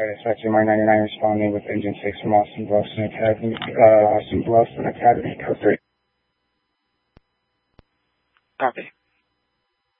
Satisfactory Mark 99 responding with engine 6 from Austin Bluffs Academy, code 3. Copy.